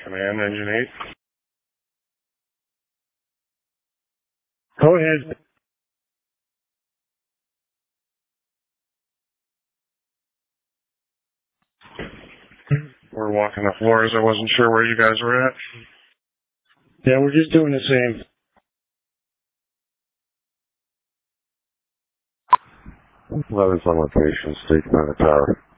Command Engine 8. Go ahead. We're walking the floors. I wasn't sure where you guys were at. Yeah, we're just doing the same. Letters on location, State Command Tower.